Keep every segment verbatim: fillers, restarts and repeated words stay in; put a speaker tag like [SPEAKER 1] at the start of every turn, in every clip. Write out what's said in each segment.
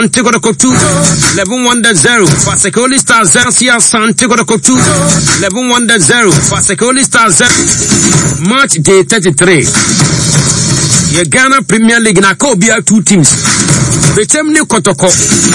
[SPEAKER 1] Santiago de Cotu, eleven one zero. Pasecoli Star Zansia Santiago de Cotu, eleven one zero. Pasecoli Star Zan. March day thirty-three. Ye Ghana Premier League na ko bia two teams. Betem ni Kotoko.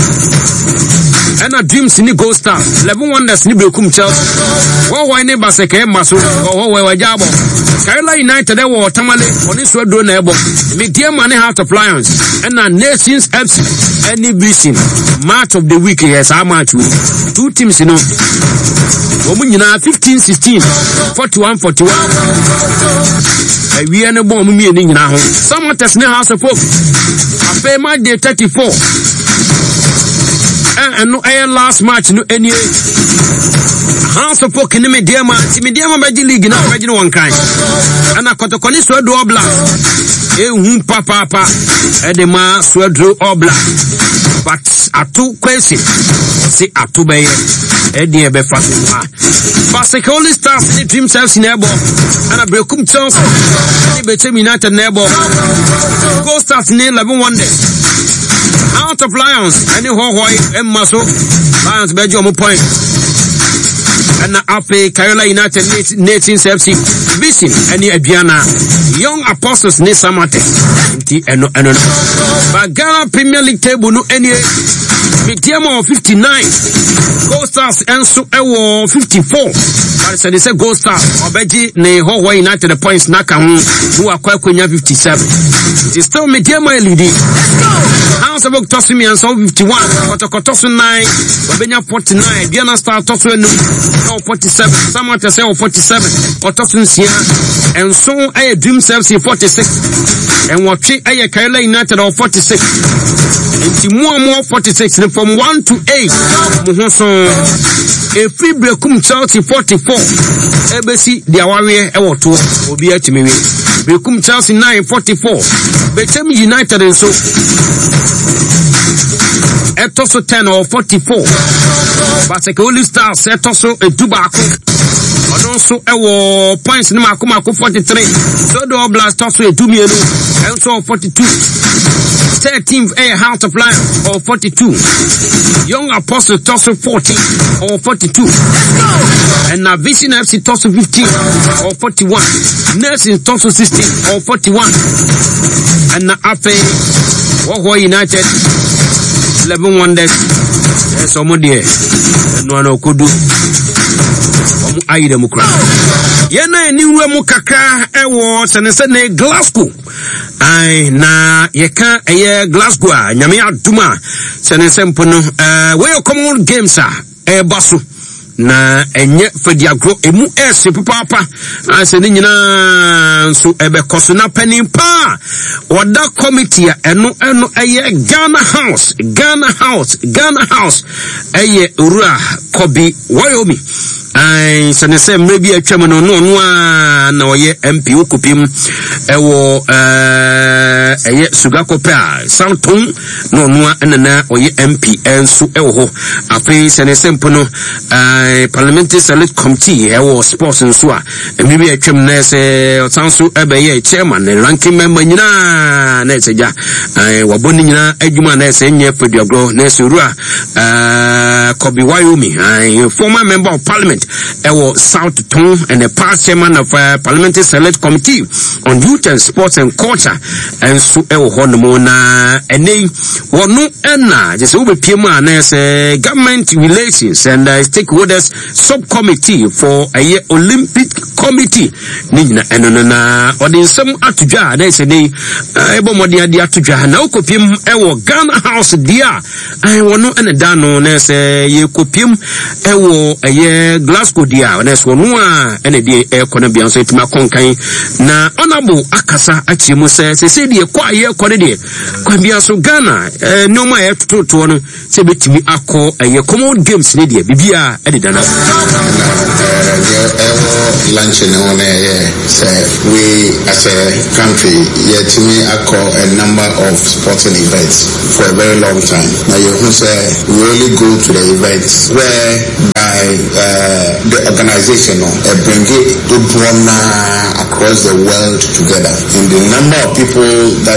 [SPEAKER 1] Ena Dreams ni Gold Star. eleven Wonders ni Bekum Chelsea. Wo wa ni Baseke Maso. Wo wa Wajabo. Kerala United wo Tamale. Oni so do na ebo. Media Money Heart of Lions. Ena Nations F C. Any vision. Match of the week yes, how much? Two teams you know. Wo nyina fifteen sixteen. forty-one forty-one. E wi ene bo mu mi ni nyina ho. Some Tesne House of Hope. Ape match day thirty-four. And no air last match no any House of Hope in media man. Media man be league na be one kind. And a Kotokoni so do obla. E hu papa papa. E de ma so do obla. But atu kwesi. Si atu be e de be fast ma. Pasecoli Stars ni Dream Chelsea in ebo. And a Bekum Chelsea. Ni Betem United in ebo. Gold Stars ni eleven one day. Out of Lions, any Hawaii and Maso, Lions Belgium point. And after Kerala United Nations F C Vision, any Abiana, Young Apostles ne Samate, and no, and no. But Ghana Premier League table no any Mitiamo fifty-nine, Gold Stars and so Ewo fifty-four. But it's a Gold Stars, Obeji ne Hawaii United the points Naka who are quite fifty-seven. It is still Mitiamo L E D. House of Octosimi and so fifty-one, Kotokotosu nine, Obenya forty-nine, Diana Star Tosu forty-seven, someone to say forty-seven, or Tosun and so a Dream Service forty-six, and what she a Kerala United or forty-six, and more and more forty-six, and from one to eight, a free Bekum Chelsea forty-four, A B C, the warrior, or two, will be at me. Bekum Chelsea nine forty-four, Betem United and so. Etoso ten or forty-four. Pasecoli Stars Etoso a Dubaco. Also a points in Makumako forty-three. So the Oblast also a two million and so forty-two. thirteenth A House of Lions or forty-two. Young Apostle Tosso forty or forty-two. And now Vision F C Tosso fifteen or forty-one. Nursing Tosso sixteen or forty-one. And now after Hawaii United eleven Wonders. Yes, someone there. And one of Kudu. Omu aide mukra. Yena ni wemu kakra awards and sene Glasgow. Ai na yeka eye Glasgow nyame aduma sene sempono eh we common games ah e baso na enye fadiagro emu ese papa ase ni nyina so ebe koso na panimpa oda committee eno eno eye Ghana House Ghana House Ghana House eye ura Kobi Wayomi ai sene se maybe atwa no no no na oye M P okupim ewo eh eye Sugakopa Santon no no na oye M P enso ewo ho afi sene sempono Parliamentary Select Committee ewo sports nso a maybe atwam na se otanso ebeye chairman ranking member nyina na eseja eh waboni nyina adwuma na ese nye fediagro na ese rua eh Kobi Wayomi eh former member of parliament ewo South Ton and the past chairman of uh, Parliamentary Select Committee on Youth and Sports and Culture and so ewo hono na ene wonu ena just we pema na ese government relations and uh, stakeholders subcommittee for a year Olympic committee nina eno na odi nsem atudwa na ese dey ebo modi ade atudwa na okopiem ewo Ghana House dia ai wonu ene da no na ese ye kopiem ewo eye Glasgow dia na ese wonu a ene dey ekona bia so etima konkan na honorable akasa achiemu se se se dey kwa ye kone dey kwa bia so Ghana no ma ye tototo no se betimi akọ eye common games ne dey bibia ede dana
[SPEAKER 2] lunch in on air say we as a country yet me akọ a number of sporting events for a very long time. Now you who say we only go to the events where by uh, the organization uh, bring it to across the world together. And the number of people that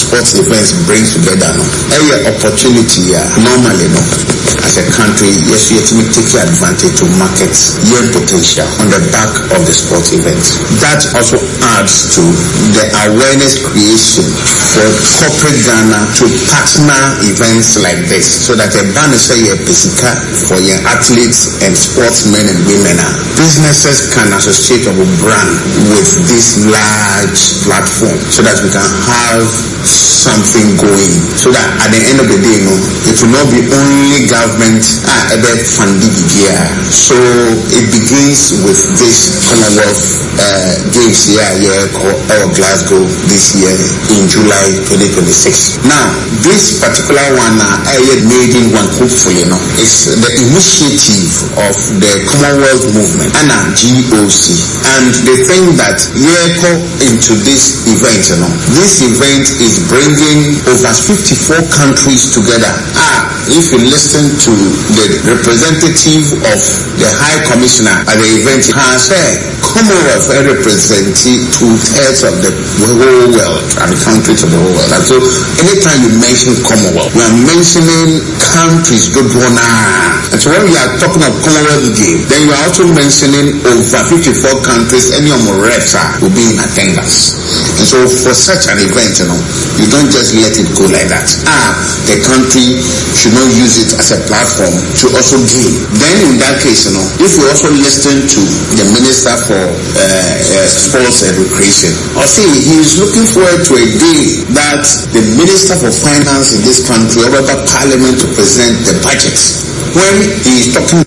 [SPEAKER 2] sports events bring together, no, every opportunity, uh, normally, no, as a country, yes, you have to take advantage to market your potential on the back of the sports events. That also adds to the awareness creation for corporate Ghana to partner events like this, so that a banner say a pesika for your athletes and sportsmen and women. Businesses can associate a brand with this large platform, so that we can have something going, so that at the end of the day, no, it will not be only government ah about funding here. So it begins with this Commonwealth uh, Games here, yeah, called our Glasgow this year in July twenty twenty-six. Now, this particular one, uh, I made in one, hopefully, you know, is the initiative of the Commonwealth movement, and uh, G O C, and they think that yeah, into this event, you know, this event is bringing over fifty-four countries together. Ah, if you listen to the representative of the High Commissioner at the event, has said Commonwealth represents two-thirds of the whole world and the countries of the whole world. And so anytime you mention Commonwealth, we are mentioning countries, and so when we are talking of Commonwealth Games, then you are also mentioning over fifty-four countries, any of our reps will be in attendance. And so for such an event, you know, you don't just let it go like that. Ah, the country should not use it as a platform to also gain. Then in that case, you know, if we also listen to the Minister for uh, uh, Sports and Recreation, or say he is looking forward to a day that the Minister for Finance in this country, or the Parliament, to present the budget. When he is talking